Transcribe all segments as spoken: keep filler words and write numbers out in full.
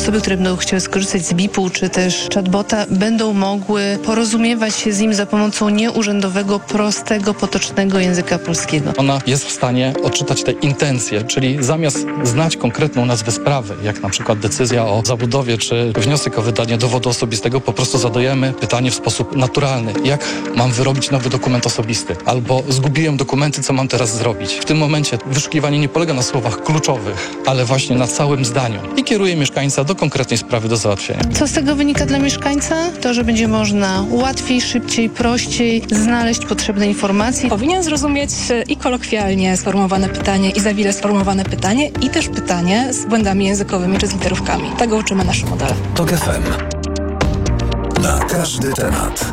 osoby, które będą chciały skorzystać z B I P-u czy też chatbota, będą mogły porozumiewać się z nim za pomocą nieurzędowego, prostego, potocznego języka polskiego. Ona jest w stanie odczytać te intencje, czyli zamiast znać konkretną nazwę sprawy, jak na przykład decyzja o zabudowie czy wniosek o wydanie dowodu osobistego, po prostu zadajemy pytanie w sposób naturalny. Jak mam wyrobić nowy dokument osobisty? Albo zgubiłem dokumenty, co mam teraz zrobić? W tym momencie wyszukiwanie nie polega na słowach kluczowych, ale właśnie na całym zdaniu i kieruje mieszkańca do konkretnej sprawy do załatwienia. Co z tego wynika dla mieszkańca? To, że będzie można łatwiej, szybciej, prościej znaleźć potrzebne informacje. Powinien zrozumieć i kolokwialnie sformułowane pytanie, i zawile sformułowane pytanie, i też pytanie z błędami językowymi czy z literówkami. Tego uczymy nasze modele. TOK F M. Na każdy temat.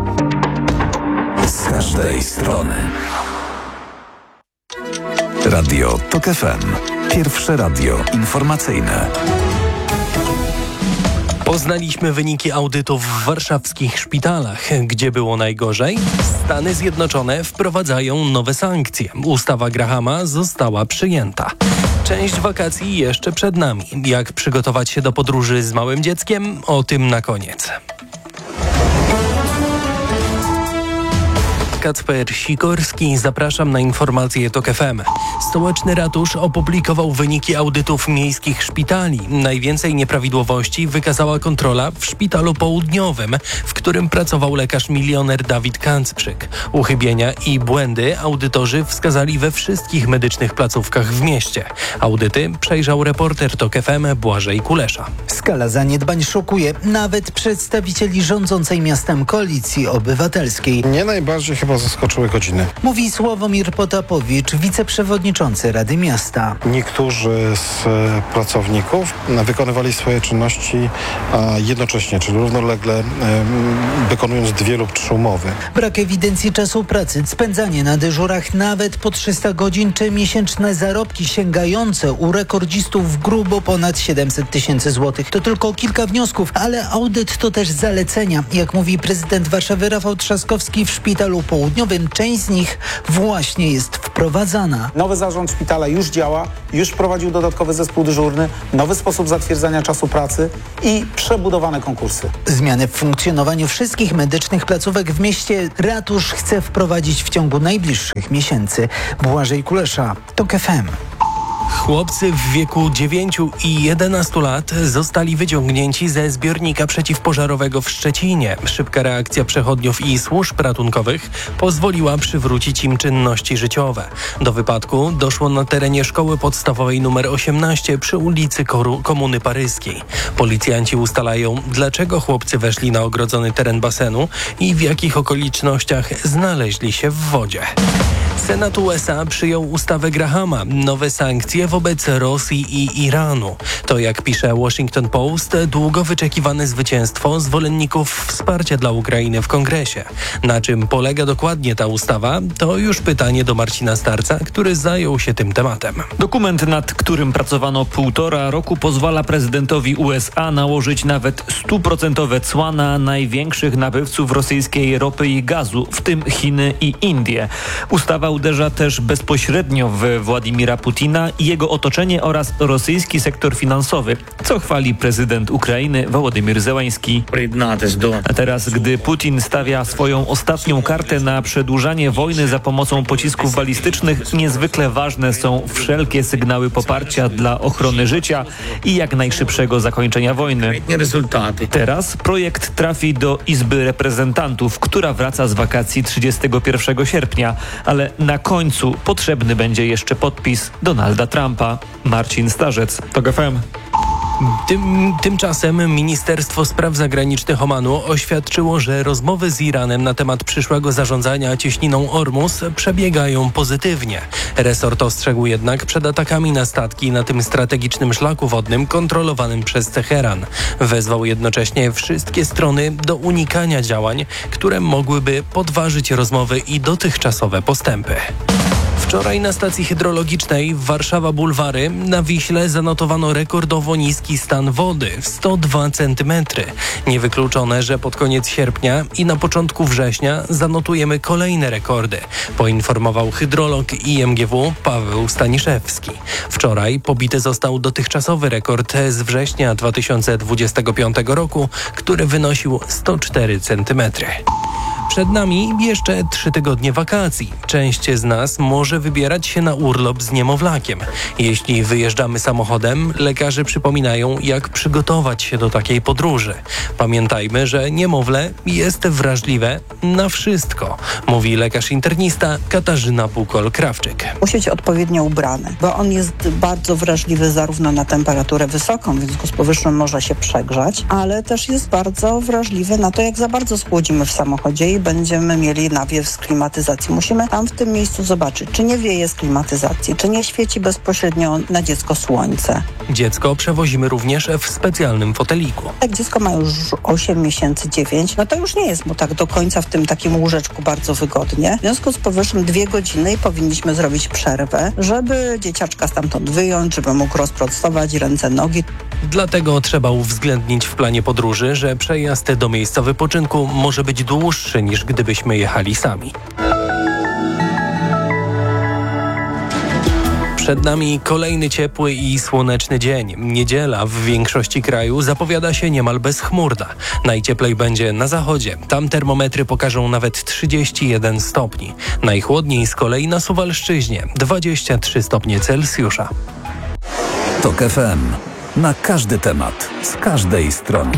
Z każdej strony. Radio TOK F M. Pierwsze radio informacyjne. Poznaliśmy wyniki audytów w warszawskich szpitalach. Gdzie było najgorzej? Stany Zjednoczone wprowadzają nowe sankcje. Ustawa Grahama została przyjęta. Część wakacji jeszcze przed nami. Jak przygotować się do podróży z małym dzieckiem? O tym na koniec. Kacper Sikorski, zapraszam na informacje TOK F M. Stołeczny ratusz opublikował wyniki audytów miejskich szpitali. Najwięcej nieprawidłowości wykazała kontrola w szpitalu południowym, w którym pracował lekarz milioner Dawid Kęcprzyk. Uchybienia i błędy audytorzy wskazali we wszystkich medycznych placówkach w mieście. Audyty przejrzał reporter TOK F M Błażej Kulesza. Skala zaniedbań szokuje nawet przedstawicieli rządzącej miastem Koalicji Obywatelskiej. Nie najbardziej chyba zaskoczyły godziny. Mówi Sławomir Potapowicz, wiceprzewodniczący Rady Miasta. Niektórzy z pracowników wykonywali swoje czynności jednocześnie, czyli równolegle wykonując dwie lub trzy umowy. Brak ewidencji czasu pracy, spędzanie na dyżurach nawet po trzysta godzin czy miesięczne zarobki sięgające u rekordzistów grubo ponad siedemset tysięcy złotych. To tylko kilka wniosków, ale audyt to też zalecenia. Jak mówi prezydent Warszawy Rafał Trzaskowski, w szpitalu południowym część z nich właśnie jest wprowadzana. Nowy zarząd szpitala już działa, już wprowadził dodatkowy zespół dyżurny, nowy sposób zatwierdzania czasu pracy i przebudowane konkursy. Zmiany w funkcjonowaniu wszystkich medycznych placówek w mieście ratusz chce wprowadzić w ciągu najbliższych miesięcy. Błażej Kulesza, TOK F M. Chłopcy w wieku dziewięciu i jedenastu lat zostali wyciągnięci ze zbiornika przeciwpożarowego w Szczecinie. Szybka reakcja przechodniów i służb ratunkowych pozwoliła przywrócić im czynności życiowe. Do wypadku doszło na terenie szkoły podstawowej nr osiemnaście przy ulicy Koru- Komuny Paryskiej. Policjanci ustalają, dlaczego chłopcy weszli na ogrodzony teren basenu i w jakich okolicznościach znaleźli się w wodzie. Senat U S A przyjął ustawę Grahama, nowe sankcje wobec Rosji i Iranu. To, jak pisze Washington Post, długo wyczekiwane zwycięstwo zwolenników wsparcia dla Ukrainy w Kongresie. Na czym polega dokładnie ta ustawa, to już pytanie do Marcina Starca, który zajął się tym tematem. Dokument, nad którym pracowano półtora roku, pozwala prezydentowi U S A nałożyć nawet stuprocentowe cła na największych nabywców rosyjskiej ropy i gazu, w tym Chiny i Indie. Ustawa uderza też bezpośrednio w Władimira Putina i jego otoczenie oraz rosyjski sektor finansowy, co chwali prezydent Ukrainy Wołodymyr Zełański. A teraz, gdy Putin stawia swoją ostatnią kartę na przedłużanie wojny za pomocą pocisków balistycznych, niezwykle ważne są wszelkie sygnały poparcia dla ochrony życia i jak najszybszego zakończenia wojny. Teraz projekt trafi do Izby Reprezentantów, która wraca z wakacji trzydziestego pierwszego sierpnia, ale na końcu potrzebny będzie jeszcze podpis Donalda Trumpa. Marcin Starzec, TOK F M. Tym, tymczasem Ministerstwo Spraw Zagranicznych Omanu oświadczyło, że rozmowy z Iranem na temat przyszłego zarządzania cieśniną Ormus przebiegają pozytywnie. Resort ostrzegł jednak przed atakami na statki na tym strategicznym szlaku wodnym kontrolowanym przez Teheran. Wezwał jednocześnie wszystkie strony do unikania działań, które mogłyby podważyć rozmowy i dotychczasowe postępy. Wczoraj na stacji hydrologicznej Warszawa Bulwary na Wiśle zanotowano rekordowo niski stan wody – sto dwa centymetry. Niewykluczone, że pod koniec sierpnia i na początku września zanotujemy kolejne rekordy, poinformował hydrolog I M G W Paweł Staniszewski. Wczoraj pobity został dotychczasowy rekord z września dwa tysiące dwudziestego piątego roku, który wynosił sto cztery centymetry. Przed nami jeszcze trzy tygodnie wakacji. Część z nas może wybierać się na urlop z niemowlakiem. Jeśli wyjeżdżamy samochodem, lekarze przypominają, jak przygotować się do takiej podróży. Pamiętajmy, że niemowlę jest wrażliwe na wszystko, mówi lekarz internista Katarzyna Pukol-Krawczyk. Musi być odpowiednio ubrany, bo on jest bardzo wrażliwy zarówno na temperaturę wysoką, w związku z powyższym może się przegrzać, ale też jest bardzo wrażliwy na to, jak za bardzo schłodzimy w samochodzie i będziemy mieli nawiew z klimatyzacji. Musimy tam w tym miejscu zobaczyć, czy nie wieje z klimatyzacji, czy nie świeci bezpośrednio na dziecko słońce. Dziecko przewozimy również w specjalnym foteliku. Jak dziecko ma już osiem miesięcy, dziewięć, no to już nie jest mu tak do końca w tym takim łóżeczku bardzo wygodnie. W związku z powyższym dwie godziny i powinniśmy zrobić przerwę, żeby dzieciaczka stamtąd wyjąć, żeby mógł rozprostować ręce, nogi. Dlatego trzeba uwzględnić w planie podróży, że przejazd do miejsca wypoczynku może być dłuższy niż gdybyśmy jechali sami. Przed nami kolejny ciepły i słoneczny dzień. Niedziela w większości kraju zapowiada się niemal bezchmurna. Najcieplej będzie na zachodzie. Tam termometry pokażą nawet trzydzieści jeden stopni. Najchłodniej z kolei na Suwalszczyźnie dwadzieścia trzy stopnie Celsjusza. TOK F M. Na każdy temat, z każdej strony.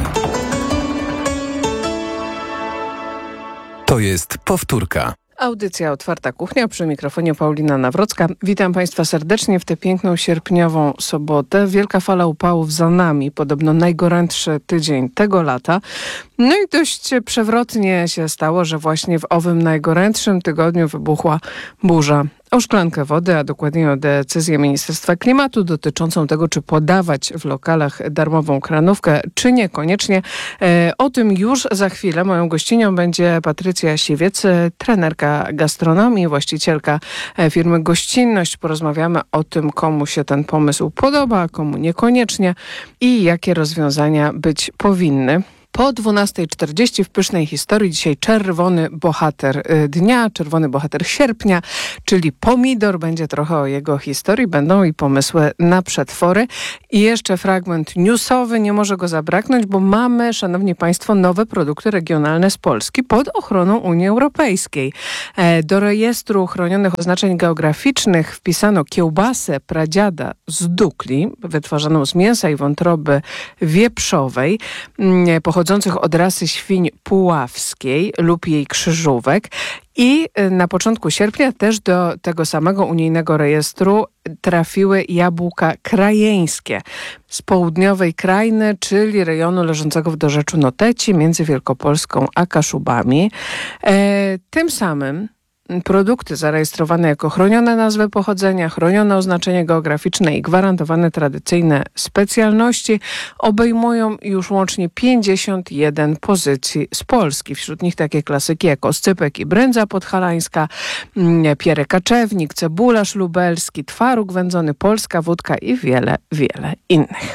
To jest powtórka. Audycja Otwarta Kuchnia, przy mikrofonie Paulina Nawrocka. Witam Państwa serdecznie w tę piękną sierpniową sobotę. Wielka fala upałów za nami, podobno najgorętszy tydzień tego lata. No i dość przewrotnie się stało, że właśnie w owym najgorętszym tygodniu wybuchła burza o szklankę wody, a dokładnie o decyzję Ministerstwa Klimatu dotyczącą tego, czy podawać w lokalach darmową kranówkę, czy niekoniecznie. E, o tym już za chwilę. Moją gościnią będzie Patrycja Siwiec, trenerka gastronomii, właścicielka firmy Gościnność. Porozmawiamy o tym, komu się ten pomysł podoba, komu niekoniecznie i jakie rozwiązania być powinny. Po dwunastej czterdzieści w Pysznej Historii dzisiaj czerwony bohater dnia, czerwony bohater sierpnia, czyli pomidor. Będzie trochę o jego historii, będą i pomysły na przetwory. I jeszcze fragment newsowy, nie może go zabraknąć, bo mamy, szanowni państwo, nowe produkty regionalne z Polski pod ochroną Unii Europejskiej. Do rejestru chronionych oznaczeń geograficznych wpisano kiełbasę pradziada z Dukli, wytwarzaną z mięsa i wątroby wieprzowej, pochodzących od rasy świń puławskiej lub jej krzyżówek. I na początku sierpnia też do tego samego unijnego rejestru trafiły jabłka krajeńskie z południowej krainy, czyli rejonu leżącego w dorzeczu Noteci między Wielkopolską a Kaszubami. E, tym samym produkty zarejestrowane jako chronione nazwy pochodzenia, chronione oznaczenie geograficzne i gwarantowane tradycyjne specjalności obejmują już łącznie pięćdziesiąt jeden pozycji z Polski. Wśród nich takie klasyki jak oscypek i brędza podhalańska, pierre kaczewnik, cebularz lubelski, twaróg wędzony, polska wódka i wiele, wiele innych.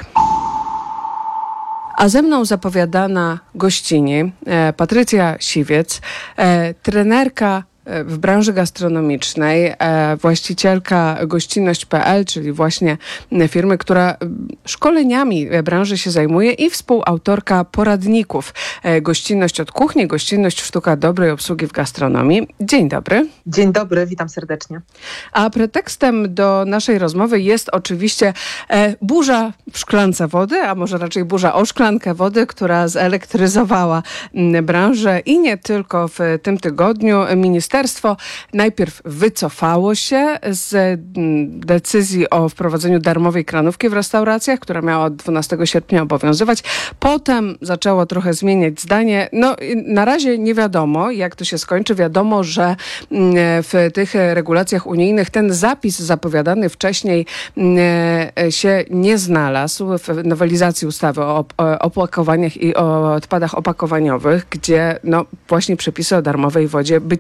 A ze mną zapowiadana gościni e, Patrycja Siwiec, e, trenerka w branży gastronomicznej, e, właścicielka gościnność kropka p l, czyli właśnie firmy, która szkoleniami branży się zajmuje i współautorka poradników e, Gościnność od kuchni, Gościnność sztuka dobrej obsługi w gastronomii. Dzień dobry. Dzień dobry, witam serdecznie. A pretekstem do naszej rozmowy jest oczywiście e, burza w szklance wody, a może raczej burza o szklankę wody, która zelektryzowała m, branżę i nie tylko w tym tygodniu. Ministerstwo najpierw wycofało się z decyzji o wprowadzeniu darmowej kranówki w restauracjach, która miała od dwunastego sierpnia obowiązywać. Potem zaczęło trochę zmieniać zdanie. No, na razie nie wiadomo, jak to się skończy. Wiadomo, że w tych regulacjach unijnych ten zapis zapowiadany wcześniej się nie znalazł w nowelizacji ustawy o opakowaniach i o odpadach opakowaniowych, gdzie no właśnie przepisy o darmowej wodzie być miały.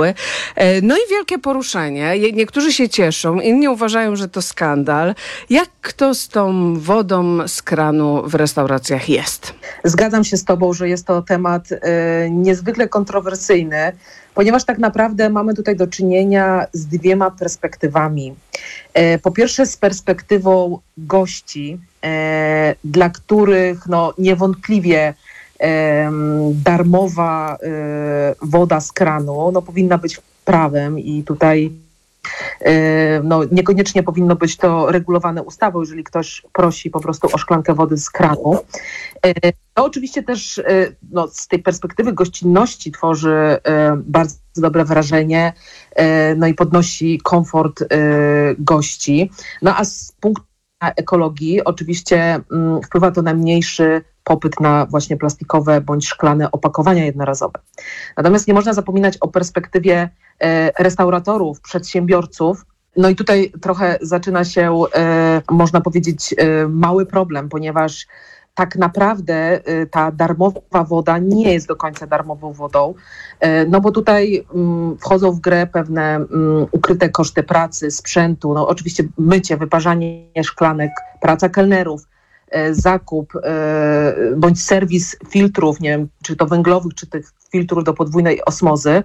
upały. No i wielkie poruszenie. Niektórzy się cieszą, inni uważają, że to skandal. Jak to z tą wodą z kranu w restauracjach jest? Zgadzam się z tobą, że jest to temat y, niezwykle kontrowersyjny, ponieważ tak naprawdę mamy tutaj do czynienia z dwiema perspektywami. Y, po pierwsze z perspektywą gości, y, dla których no, niewątpliwie y, darmowa y, woda z kranu no, powinna być prawem i tutaj no, niekoniecznie powinno być to regulowane ustawą, jeżeli ktoś prosi po prostu o szklankę wody z kranu. To oczywiście też no, z tej perspektywy gościnności tworzy bardzo dobre wrażenie, no i podnosi komfort gości. No a z punktu ekologii oczywiście wpływa to na mniejszy popyt na właśnie plastikowe bądź szklane opakowania jednorazowe. Natomiast nie można zapominać o perspektywie restauratorów, przedsiębiorców. No i tutaj trochę zaczyna się, można powiedzieć, mały problem, ponieważ tak naprawdę ta darmowa woda nie jest do końca darmową wodą, no bo tutaj wchodzą w grę pewne ukryte koszty pracy, sprzętu, no oczywiście mycie, wyparzanie szklanek, praca kelnerów, zakup bądź serwis filtrów, nie wiem, czy to węglowych, czy tych filtrów do podwójnej osmozy.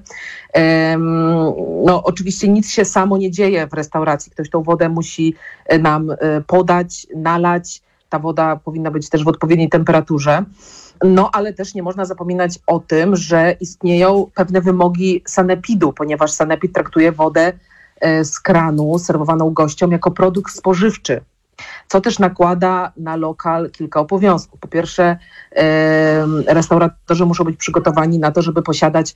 No oczywiście nic się samo nie dzieje w restauracji. Ktoś tą wodę musi nam podać, nalać. Ta woda powinna być też w odpowiedniej temperaturze. No ale też nie można zapominać o tym, że istnieją pewne wymogi sanepidu, ponieważ sanepid traktuje wodę z kranu serwowaną gościom jako produkt spożywczy, co też nakłada na lokal kilka obowiązków. Po pierwsze, restauratorzy muszą być przygotowani na to, żeby posiadać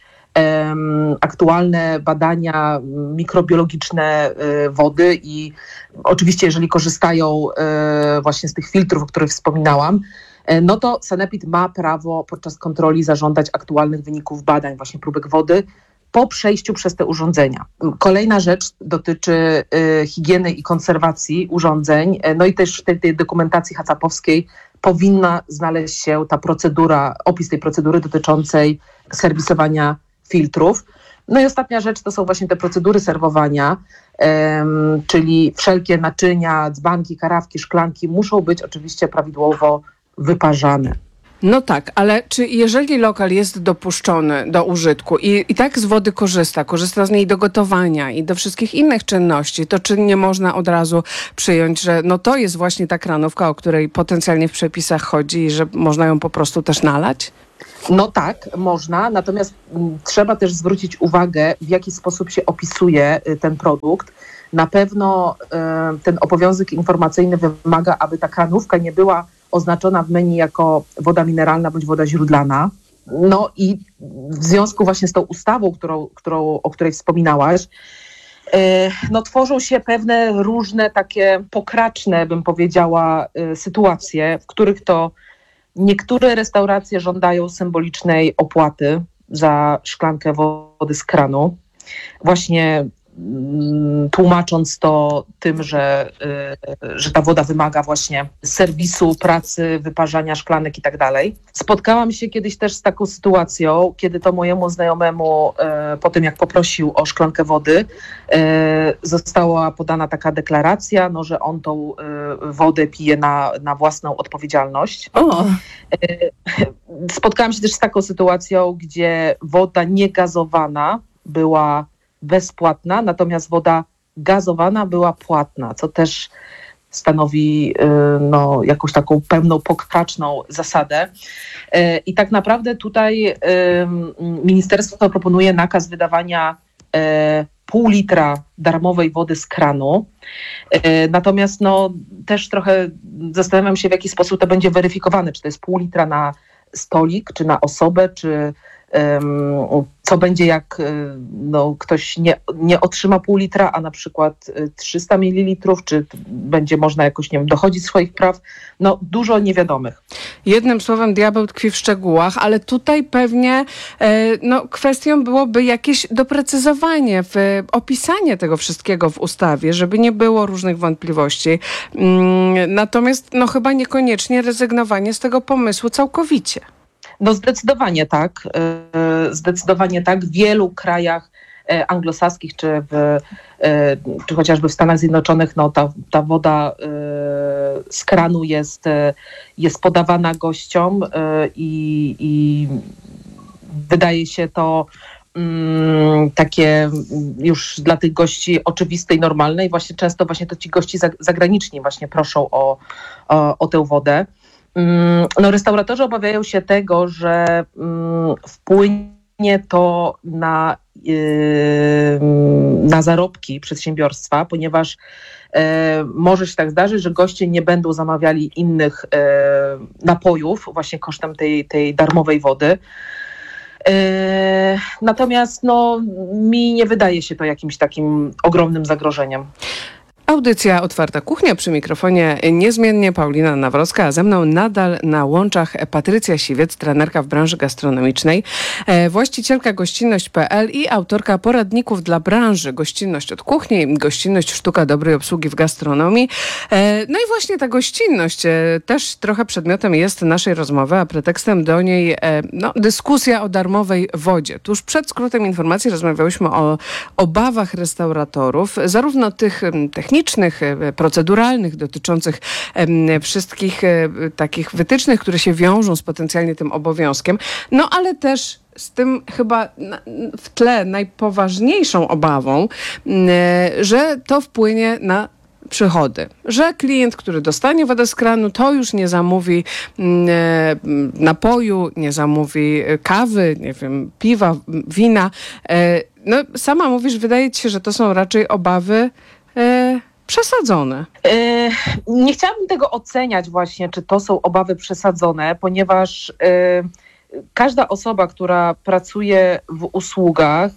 aktualne badania mikrobiologiczne wody i oczywiście, jeżeli korzystają właśnie z tych filtrów, o których wspominałam, no to sanepid ma prawo podczas kontroli zażądać aktualnych wyników badań, właśnie próbek wody, po przejściu przez te urządzenia. Kolejna rzecz dotyczy y, higieny i konserwacji urządzeń. No i też w tej, tej dokumentacji hacapowskiej powinna znaleźć się ta procedura, opis tej procedury dotyczącej serwisowania filtrów. No i ostatnia rzecz to są właśnie te procedury serwowania, ym, czyli wszelkie naczynia, dzbanki, karawki, szklanki muszą być oczywiście prawidłowo wyparzane. No tak, ale czy jeżeli lokal jest dopuszczony do użytku i, i tak z wody korzysta, korzysta z niej do gotowania i do wszystkich innych czynności, to czy nie można od razu przyjąć, że no to jest właśnie ta kranówka, o której potencjalnie w przepisach chodzi i że można ją po prostu też nalać? No tak, można, natomiast m, trzeba też zwrócić uwagę, w jaki sposób się opisuje y, ten produkt. Na pewno y, ten obowiązek informacyjny wymaga, aby ta kranówka nie była oznaczona w menu jako woda mineralna bądź woda źródlana. No i w związku właśnie z tą ustawą, którą, którą, o której wspominałaś, yy, no tworzą się pewne różne takie pokraczne, bym powiedziała, yy, sytuacje, w których to niektóre restauracje żądają symbolicznej opłaty za szklankę wody z kranu. Właśnie tłumacząc to tym, że, że ta woda wymaga właśnie serwisu, pracy, wyparzania szklanek i tak dalej. Spotkałam się kiedyś też z taką sytuacją, kiedy to mojemu znajomemu po tym, jak poprosił o szklankę wody, została podana taka deklaracja, no, że on tą wodę pije na, na własną odpowiedzialność. O. Spotkałam się też z taką sytuacją, gdzie woda niegazowana była bezpłatna, natomiast woda gazowana była płatna, co też stanowi no, jakąś taką pełną pokraczną zasadę. I tak naprawdę tutaj ministerstwo proponuje nakaz wydawania pół litra darmowej wody z kranu. Natomiast no, też trochę zastanawiam się, w jaki sposób to będzie weryfikowane, czy to jest pół litra na stolik, czy na osobę, czy co będzie, jak no, ktoś nie, nie otrzyma pół litra, a na przykład trzysta mililitrów, czy będzie można jakoś, nie wiem, dochodzić swoich praw. No, dużo niewiadomych. Jednym słowem, diabeł tkwi w szczegółach, ale tutaj pewnie no, kwestią byłoby jakieś doprecyzowanie, w, opisanie tego wszystkiego w ustawie, żeby nie było różnych wątpliwości. Natomiast no, chyba niekoniecznie rezygnowanie z tego pomysłu całkowicie. No zdecydowanie tak. Zdecydowanie tak. W wielu krajach e, anglosaskich, czy, w, e, czy chociażby w Stanach Zjednoczonych, no ta, ta woda e, z kranu jest, e, jest podawana gościom e, i, i wydaje się to mm, takie już dla tych gości oczywiste i normalne i właśnie często właśnie to ci gości zagraniczni właśnie proszą o, o, o tę wodę. No, restauratorzy obawiają się tego, że mm, wpłynie to na, yy, na zarobki przedsiębiorstwa, ponieważ yy, może się tak zdarzyć, że goście nie będą zamawiali innych yy, napojów właśnie kosztem tej, tej darmowej wody. Yy, natomiast no, mi nie wydaje się to jakimś takim ogromnym zagrożeniem. Audycja Otwarta Kuchnia, przy mikrofonie niezmiennie Paulina Nawrocka, a ze mną nadal na łączach Patrycja Siwiec, trenerka w branży gastronomicznej, właścicielka gościnność kropka pe el i autorka poradników dla branży Gościnność od kuchni, Gościnność sztuka dobrej obsługi w gastronomii. No i właśnie ta gościnność też trochę przedmiotem jest naszej rozmowy, a pretekstem do niej no, dyskusja o darmowej wodzie. Tuż przed skrótem informacji rozmawiałyśmy o obawach restauratorów, zarówno tych technicznych, proceduralnych, dotyczących wszystkich takich wytycznych, które się wiążą z potencjalnie tym obowiązkiem, no ale też z tym chyba w tle najpoważniejszą obawą, że to wpłynie na przychody, że klient, który dostanie wodę z kranu, to już nie zamówi napoju, nie zamówi kawy, nie wiem, piwa, wina. No sama mówisz, wydaje ci się, że to są raczej obawy E, przesadzone. E, nie chciałabym tego oceniać właśnie, czy to są obawy przesadzone, ponieważ e, każda osoba, która pracuje w usługach,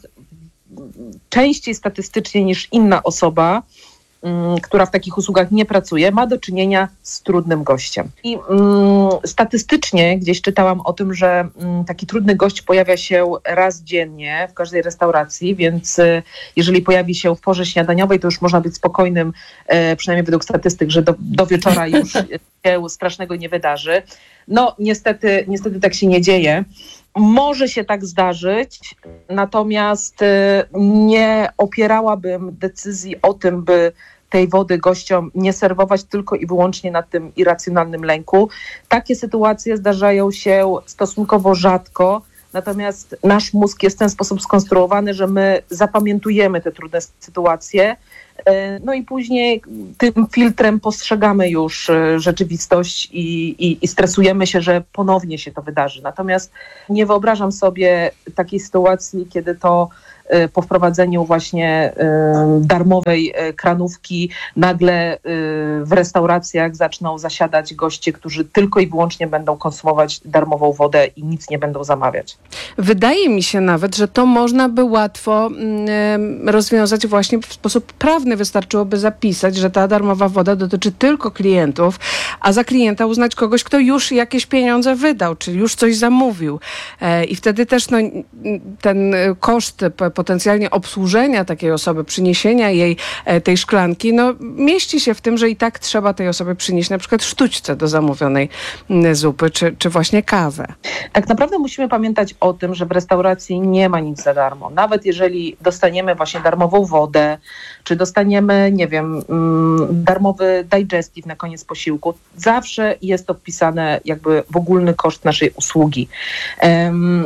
częściej statystycznie niż inna osoba, m, która w takich usługach nie pracuje, ma do czynienia z trudnym gościem. I m, statystycznie gdzieś czytałam o tym, że m, taki trudny gość pojawia się raz dziennie w każdej restauracji, więc e, jeżeli pojawi się w porze śniadaniowej, to już można być spokojnym, e, przynajmniej według statystyk, że do, do wieczora już się strasznego nie wydarzy. No niestety, niestety tak się nie dzieje. Może się tak zdarzyć, natomiast e, nie opierałabym decyzji o tym, by tej wody gościom nie serwować tylko i wyłącznie na tym irracjonalnym lęku. Takie sytuacje zdarzają się stosunkowo rzadko, natomiast nasz mózg jest w ten sposób skonstruowany, że my zapamiętujemy te trudne sytuacje, no i później tym filtrem postrzegamy już rzeczywistość i, i, i stresujemy się, że ponownie się to wydarzy. Natomiast nie wyobrażam sobie takiej sytuacji, kiedy to po wprowadzeniu właśnie darmowej kranówki nagle w restauracjach zaczną zasiadać goście, którzy tylko i wyłącznie będą konsumować darmową wodę i nic nie będą zamawiać. Wydaje mi się nawet, że to można by łatwo rozwiązać właśnie w sposób prawny. Wystarczyłoby zapisać, że ta darmowa woda dotyczy tylko klientów, a za klienta uznać kogoś, kto już jakieś pieniądze wydał, czyli już coś zamówił. I wtedy też no, ten koszt potencjalnie obsłużenia takiej osoby, przyniesienia jej tej szklanki, no mieści się w tym, że i tak trzeba tej osobie przynieść na przykład sztućce do zamówionej zupy, czy, czy właśnie kawę. Tak naprawdę musimy pamiętać o tym, że w restauracji nie ma nic za darmo. Nawet jeżeli dostaniemy właśnie darmową wodę, czy dostaniemy, nie wiem, darmowy digestive na koniec posiłku, zawsze jest to wpisane jakby w ogólny koszt naszej usługi. Um,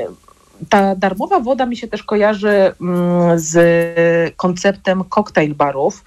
Ta darmowa woda mi się też kojarzy z konceptem cocktail barów,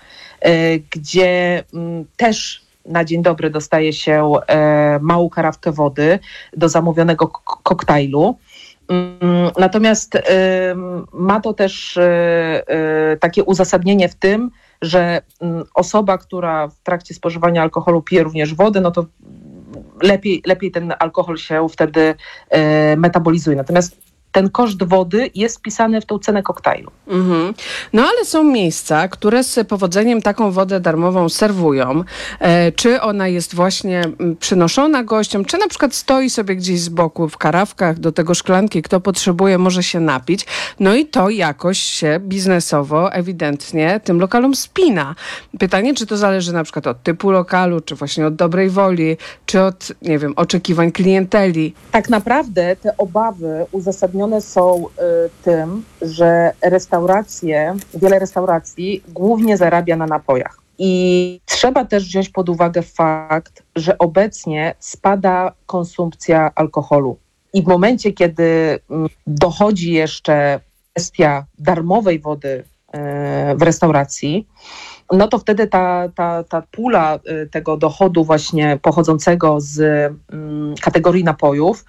gdzie też na dzień dobry dostaje się małą karawkę wody do zamówionego k- koktajlu. Natomiast ma to też takie uzasadnienie w tym, że osoba, która w trakcie spożywania alkoholu pije również wodę, no to lepiej, lepiej ten alkohol się wtedy metabolizuje. Natomiast ten koszt wody jest wpisany w tą cenę koktajlu. Mhm. No ale są miejsca, które z powodzeniem taką wodę darmową serwują. E, czy ona jest właśnie przynoszona gościom, czy na przykład stoi sobie gdzieś z boku w karawkach do tego szklanki, kto potrzebuje, może się napić. No i to jakoś się biznesowo ewidentnie tym lokalom spina. Pytanie, czy to zależy na przykład od typu lokalu, czy właśnie od dobrej woli, czy od, nie wiem, oczekiwań klienteli. Tak naprawdę te obawy uzasadnione uzasadnione są y, tym, że restauracje, wiele restauracji głównie zarabia na napojach. I trzeba też wziąć pod uwagę fakt, że obecnie spada konsumpcja alkoholu. I w momencie, kiedy dochodzi jeszcze kwestia darmowej wody w restauracji, no to wtedy ta, ta, ta pula tego dochodu właśnie pochodzącego z kategorii napojów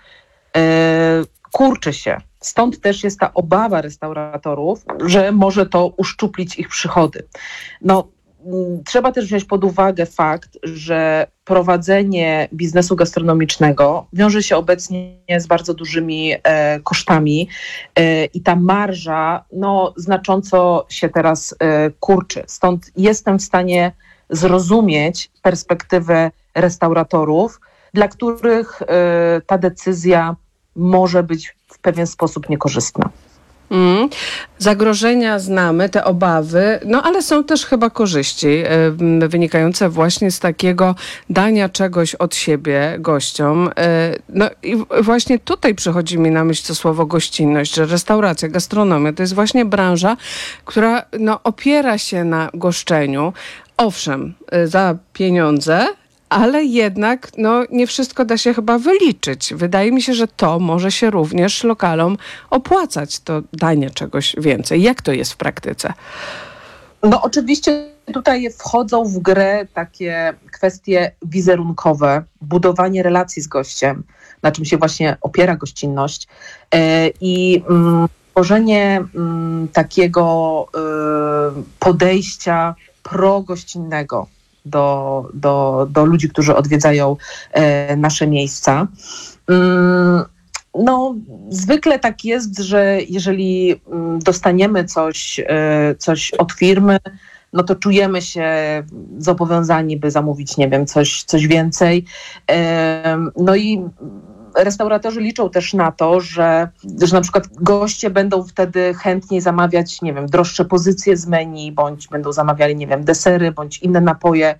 kurczy się. Stąd też jest ta obawa restauratorów, że może to uszczuplić ich przychody. No, trzeba też wziąć pod uwagę fakt, że prowadzenie biznesu gastronomicznego wiąże się obecnie z bardzo dużymi e, kosztami e, i ta marża no, znacząco się teraz e, kurczy. Stąd jestem w stanie zrozumieć perspektywę restauratorów, dla których e, ta decyzja może być w pewien sposób niekorzystna. Mm. Zagrożenia znamy, te obawy, no ale są też chyba korzyści y, wynikające właśnie z takiego dania czegoś od siebie gościom. Y, no i właśnie tutaj przychodzi mi na myśl to słowo gościnność, że restauracja, gastronomia to jest właśnie branża, która no, opiera się na goszczeniu. Owszem, y, za pieniądze, ale jednak no, nie wszystko da się chyba wyliczyć. Wydaje mi się, że to może się również lokalom opłacać, to danie czegoś więcej. Jak to jest w praktyce? No oczywiście tutaj wchodzą w grę takie kwestie wizerunkowe, budowanie relacji z gościem, na czym się właśnie opiera gościnność yy, i mm, tworzenie mm, takiego yy, podejścia progościnnego do, do, do ludzi, którzy odwiedzają e, nasze miejsca. Mm, no, zwykle tak jest, że jeżeli mm, dostaniemy coś, e, coś od firmy, no to czujemy się zobowiązani, by zamówić, nie wiem, coś, coś więcej. E, no i restauratorzy liczą też na to, że, że na przykład goście będą wtedy chętniej zamawiać, nie wiem, droższe pozycje z menu, bądź będą zamawiali, nie wiem, desery, bądź inne napoje.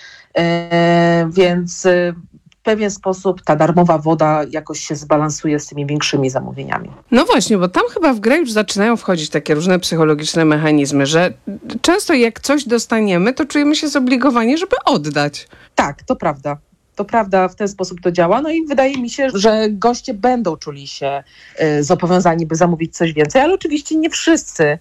E, więc w pewien sposób ta darmowa woda jakoś się zbalansuje z tymi większymi zamówieniami. No właśnie, bo tam chyba w grę już zaczynają wchodzić takie różne psychologiczne mechanizmy, że często jak coś dostaniemy, to czujemy się zobligowani, żeby oddać. Tak, to prawda. To prawda, w ten sposób to działa. No i wydaje mi się, że goście będą czuli się y, zobowiązani, by zamówić coś więcej, ale oczywiście nie wszyscy. Y,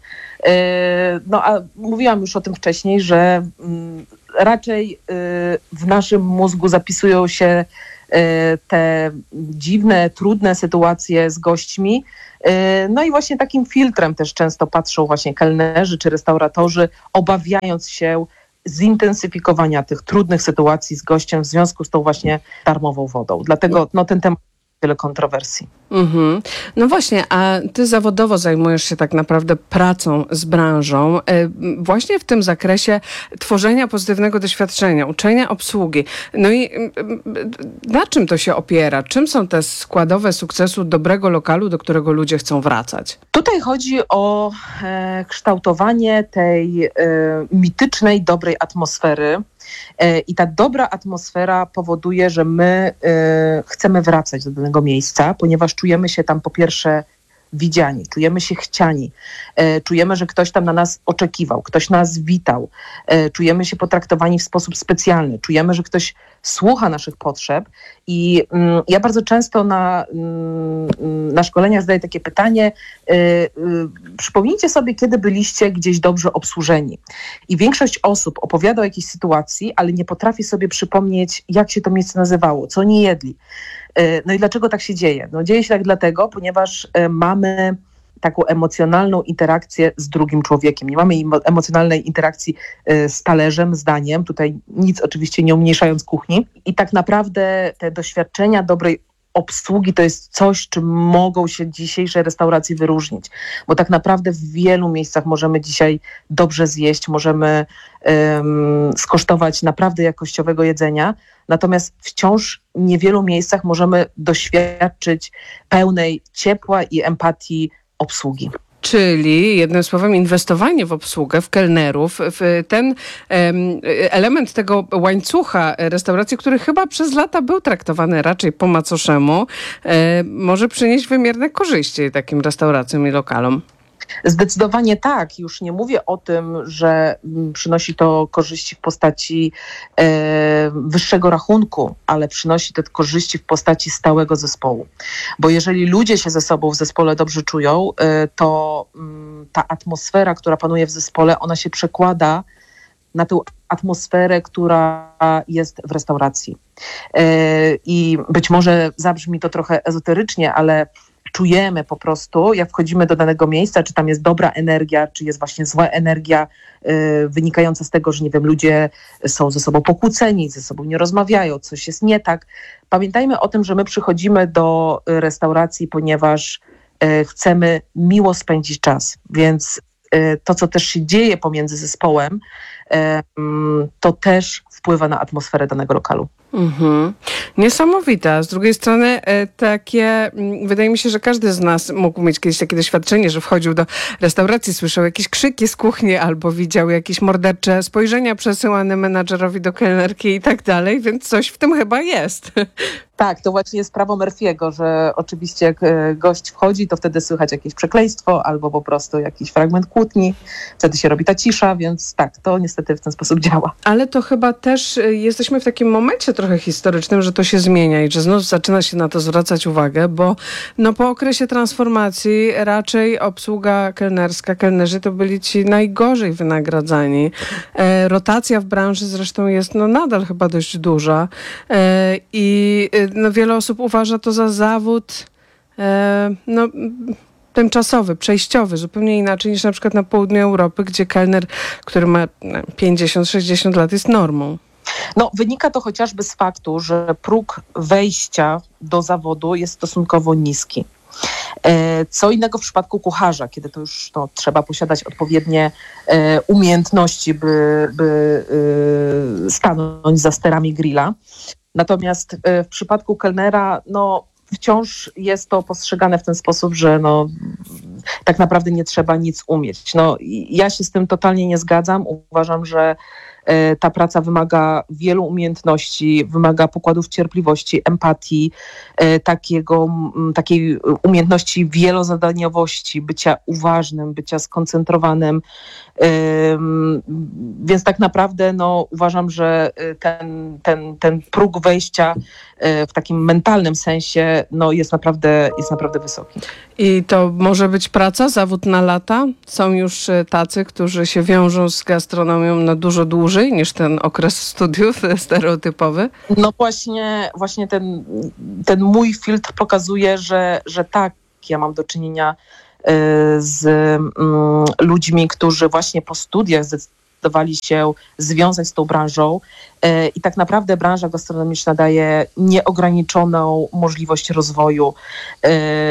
no a mówiłam już o tym wcześniej, że y, raczej y, w naszym mózgu zapisują się y, te dziwne, trudne sytuacje z gośćmi. Y, no i właśnie takim filtrem też często patrzą właśnie kelnerzy czy restauratorzy, obawiając się zintensyfikowania tych trudnych sytuacji z gościem w związku z tą właśnie darmową wodą. Dlatego no, ten temat tyle kontrowersji. Mm-hmm. No właśnie, a ty zawodowo zajmujesz się tak naprawdę pracą z branżą, właśnie w tym zakresie tworzenia pozytywnego doświadczenia, uczenia obsługi. No i na czym to się opiera? Czym są te składowe sukcesu dobrego lokalu, do którego ludzie chcą wracać? Tutaj chodzi o e, kształtowanie tej e, mitycznej, dobrej atmosfery. I ta dobra atmosfera powoduje, że my y, chcemy wracać do danego miejsca, ponieważ czujemy się tam po pierwsze widziani, czujemy się chciani, y, czujemy, że ktoś tam na nas oczekiwał, ktoś nas witał, y, czujemy się potraktowani w sposób specjalny, czujemy, że ktoś słucha naszych potrzeb i y, ja bardzo często na, y, na szkoleniach zadaję takie pytanie, y, y, przypomnijcie sobie, kiedy byliście gdzieś dobrze obsłużeni. I większość osób opowiada o jakiejś sytuacji, ale nie potrafi sobie przypomnieć, jak się to miejsce nazywało, co oni jedli. Y, no i dlaczego tak się dzieje? No dzieje się tak dlatego, ponieważ y, mamy taką emocjonalną interakcję z drugim człowiekiem. Nie mamy emocjonalnej interakcji z talerzem, z daniem. Tutaj nic oczywiście nie umniejszając kuchni. I tak naprawdę te doświadczenia dobrej obsługi to jest coś, czym mogą się dzisiejsze restauracje wyróżnić. Bo tak naprawdę w wielu miejscach możemy dzisiaj dobrze zjeść, możemy um, skosztować naprawdę jakościowego jedzenia. Natomiast wciąż w niewielu miejscach możemy doświadczyć pełnej ciepła i empatii obsługi. czyli jednym słowem inwestowanie w obsługę, w kelnerów, w ten um, element tego łańcucha restauracji, który chyba przez lata był traktowany raczej po macoszemu, e, może przynieść wymierne korzyści takim restauracjom i lokalom. Zdecydowanie tak. Już nie mówię o tym, że przynosi to korzyści w postaci e, wyższego rachunku, ale przynosi te korzyści w postaci stałego zespołu. Bo jeżeli ludzie się ze sobą w zespole dobrze czują, e, to m, ta atmosfera, która panuje w zespole, ona się przekłada na tę atmosferę, która jest w restauracji. E, I być może zabrzmi to trochę ezoterycznie, ale czujemy po prostu, jak wchodzimy do danego miejsca, czy tam jest dobra energia, czy jest właśnie zła energia y, wynikająca z tego, że nie wiem, ludzie są ze sobą pokłóceni, ze sobą nie rozmawiają, coś jest nie tak. Pamiętajmy o tym, że my przychodzimy do restauracji, ponieważ y, chcemy miło spędzić czas, więc y, to, co też się dzieje pomiędzy zespołem, y, to też wpływa na atmosferę danego lokalu. Mhm. Niesamowite. Z drugiej strony e, takie, m, wydaje mi się, że każdy z nas mógł mieć kiedyś takie doświadczenie, że wchodził do restauracji, słyszał jakieś krzyki z kuchni albo widział jakieś mordercze spojrzenia przesyłane menadżerowi do kelnerki i tak dalej, więc coś w tym chyba jest. Tak, to właśnie jest prawo Murphy'ego, że oczywiście jak gość wchodzi, to wtedy słychać jakieś przekleństwo albo po prostu jakiś fragment kłótni. Wtedy się robi ta cisza, więc tak, to niestety w ten sposób działa. Ale to chyba też jesteśmy w takim momencie trochę historycznym, że to się zmienia i że znów zaczyna się na to zwracać uwagę, bo no po okresie transformacji raczej obsługa kelnerska, kelnerzy to byli ci najgorzej wynagradzani. E, rotacja w branży zresztą jest no nadal chyba dość duża e, i no, wiele osób uważa to za zawód e, no, tymczasowy, przejściowy, zupełnie inaczej niż na przykład na południu Europy, gdzie kelner, który ma pięćdziesiąt sześćdziesiąt lat, jest normą. No, wynika to chociażby z faktu, że próg wejścia do zawodu jest stosunkowo niski. Co innego w przypadku kucharza, kiedy to już no, trzeba posiadać odpowiednie e, umiejętności, by, by e, stanąć za sterami grilla. Natomiast e, w przypadku kelnera, no wciąż jest to postrzegane w ten sposób, że no, tak naprawdę nie trzeba nic umieć. No, ja się z tym totalnie nie zgadzam. Uważam, że ta praca wymaga wielu umiejętności, wymaga pokładów cierpliwości, empatii, takiego, takiej umiejętności wielozadaniowości, bycia uważnym, bycia skoncentrowanym. Więc tak naprawdę no, uważam, że ten, ten, ten próg wejścia w takim mentalnym sensie no, jest naprawdę, jest naprawdę wysoki. I to może być praca, zawód na lata? Są już tacy, którzy się wiążą z gastronomią na dużo dłużej niż ten okres studiów stereotypowy? No właśnie, właśnie ten, ten mój filtr pokazuje, że, że tak, ja mam do czynienia z um, ludźmi, którzy właśnie po studiach zdecydowali się związać z tą branżą e, i tak naprawdę branża gastronomiczna daje nieograniczoną możliwość rozwoju. E,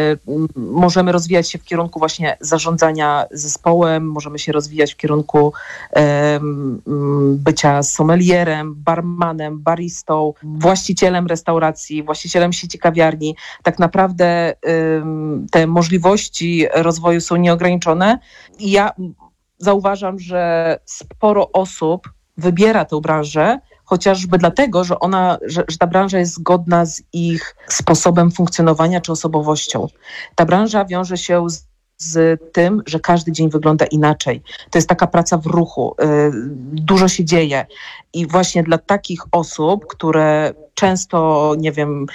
możemy rozwijać się w kierunku właśnie zarządzania zespołem, możemy się rozwijać w kierunku e, bycia sommelierem, barmanem, baristą, właścicielem restauracji, właścicielem sieci kawiarni. Tak naprawdę e, te możliwości rozwoju są nieograniczone i ja zauważam, że sporo osób wybiera tę branżę, chociażby dlatego, że ona, że, że ta branża jest zgodna z ich sposobem funkcjonowania czy osobowością. Ta branża wiąże się z, z tym, że każdy dzień wygląda inaczej. To jest taka praca w ruchu, yy, dużo się dzieje i właśnie dla takich osób, które często, nie wiem,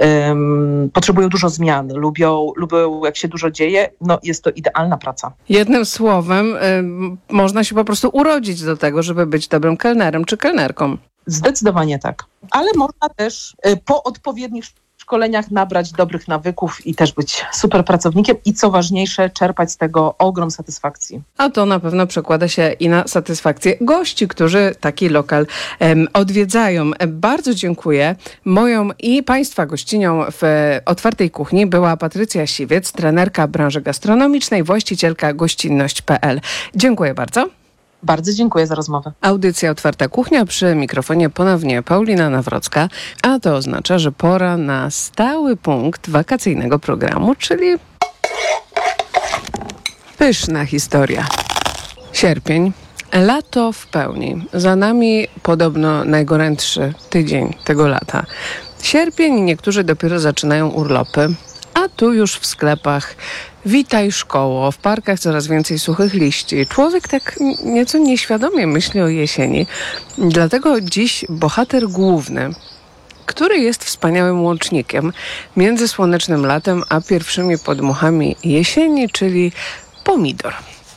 um, potrzebują dużo zmian, lubią, lubią jak się dużo dzieje, no jest to idealna praca. Jednym słowem, y, można się po prostu urodzić do tego, żeby być dobrym kelnerem czy kelnerką. Zdecydowanie tak. Ale można też y, po odpowiednich szkoleniach nabrać dobrych nawyków i też być super pracownikiem i co ważniejsze, czerpać z tego ogrom satysfakcji. A to na pewno przekłada się i na satysfakcję gości, którzy taki lokal um, odwiedzają. Bardzo dziękuję. Moją i Państwa gościnią w Otwartej Kuchni była Patrycja Siwiec, trenerka branży gastronomicznej, właścicielka gościnność kropka p l. Dziękuję bardzo. Bardzo dziękuję za rozmowę. Audycja Otwarta Kuchnia, przy mikrofonie ponownie Paulina Nawrocka, a to oznacza, że pora na stały punkt wakacyjnego programu, czyli Pyszna historia. Sierpień. Lato w pełni. Za nami podobno najgorętszy tydzień tego lata. Sierpień, niektórzy dopiero zaczynają urlopy, a tu już w sklepach witaj szkoło, w parkach coraz więcej suchych liści. Człowiek tak nieco nieświadomie myśli o jesieni. Dlatego dziś bohater główny, który jest wspaniałym łącznikiem między słonecznym latem a pierwszymi podmuchami jesieni, czyli pomidor.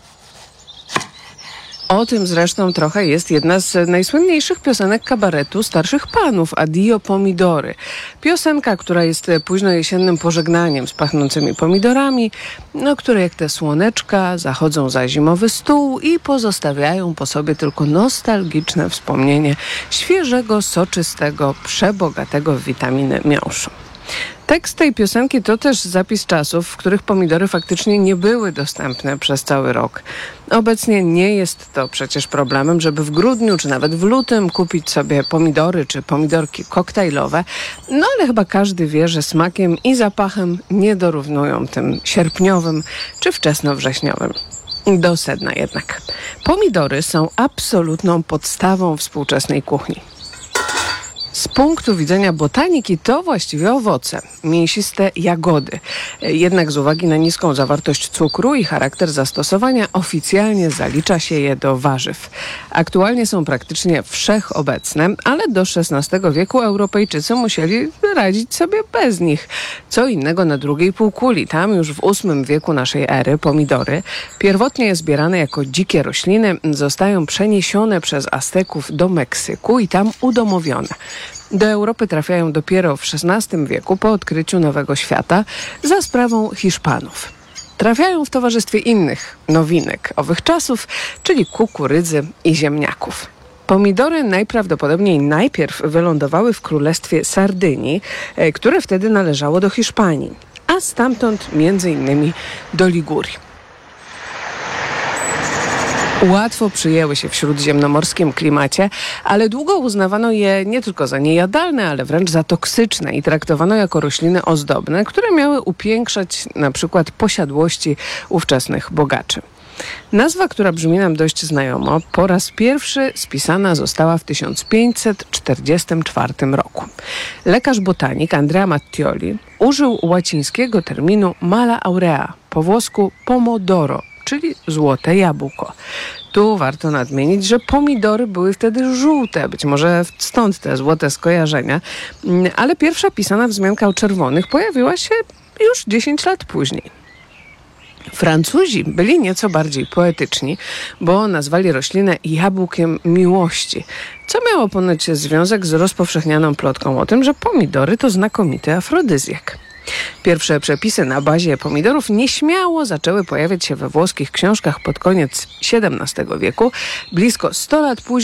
O tym zresztą trochę jest jedna z najsłynniejszych piosenek kabaretu Starszych Panów, Addio Pomidory. Piosenka, która jest późnojesiennym pożegnaniem z pachnącymi pomidorami, no, które jak te słoneczka zachodzą za zimowy stół i pozostawiają po sobie tylko nostalgiczne wspomnienie świeżego, soczystego, przebogatego w witaminy miąższu. Tekst tej piosenki to też zapis czasów, w których pomidory faktycznie nie były dostępne przez cały rok. Obecnie nie jest to przecież problemem, żeby w grudniu czy nawet w lutym kupić sobie pomidory czy pomidorki koktajlowe, no ale chyba każdy wie, że smakiem i zapachem nie dorównują tym sierpniowym czy wczesnowrześniowym. Do sedna jednak. Pomidory są absolutną podstawą współczesnej kuchni. Z punktu widzenia botaniki to właściwie owoce, mięsiste jagody. Jednak z uwagi na niską zawartość cukru i charakter zastosowania oficjalnie zalicza się je do warzyw. Aktualnie są praktycznie wszechobecne, ale do szesnastego wieku Europejczycy musieli radzić sobie bez nich. Co innego na drugiej półkuli. Tam już w ósmym wieku naszej ery pomidory, pierwotnie zbierane jako dzikie rośliny, zostają przeniesione przez Azteków do Meksyku i tam udomowione. Do Europy trafiają dopiero w szesnastym wieku po odkryciu Nowego Świata za sprawą Hiszpanów. Trafiają w towarzystwie innych nowinek owych czasów, czyli kukurydzy i ziemniaków. Pomidory najprawdopodobniej najpierw wylądowały w królestwie Sardynii, które wtedy należało do Hiszpanii, a stamtąd między innymi do Ligurii. Łatwo przyjęły się w śródziemnomorskim klimacie, ale długo uznawano je nie tylko za niejadalne, ale wręcz za toksyczne i traktowano jako rośliny ozdobne, które miały upiększać na przykład posiadłości ówczesnych bogaczy. Nazwa, która brzmi nam dość znajomo, po raz pierwszy spisana została w tysiąc pięćset czterdziestym czwartym roku. Lekarz botanik Andrea Mattioli użył łacińskiego terminu mala aurea, po włosku pomodoro, czyli złote jabłko. Tu warto nadmienić, że pomidory były wtedy żółte, być może stąd te złote skojarzenia, ale pierwsza pisana wzmianka o czerwonych pojawiła się już dziesięć lat później. Francuzi byli nieco bardziej poetyczni, bo nazwali roślinę jabłkiem miłości, co miało ponoć związek z rozpowszechnianą plotką o tym, że pomidory to znakomity afrodyzjak. Pierwsze przepisy na bazie pomidorów nieśmiało zaczęły pojawiać się we włoskich książkach pod koniec siedemnastego wieku. Blisko sto lat później